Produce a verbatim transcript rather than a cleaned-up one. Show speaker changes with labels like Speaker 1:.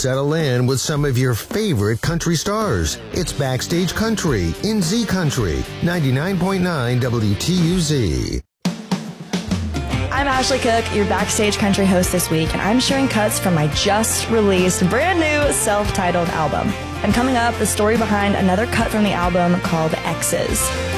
Speaker 1: settle in with some of your favorite country stars. It's Backstage Country in Z Country, ninety-nine point nine W T U Z.
Speaker 2: I'm Ashley Cook, your Backstage Country host this week, and I'm sharing cuts from my just-released brand new self-titled album. And coming up, the story behind another cut from the album called Exes.